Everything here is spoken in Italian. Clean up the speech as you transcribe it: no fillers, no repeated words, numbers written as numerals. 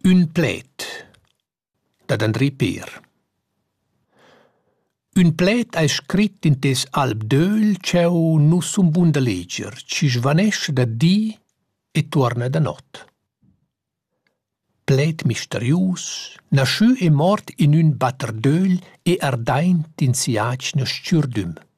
Un pled dad André Per. Un pled hai scrit in tes alb d'öl ch'eu nu sun bun da leger, ci svanesce da dì e tuorna da not. Pled misterius, nasciù e mort in un batter d'öl e ardaint in siatg na scciurdüm.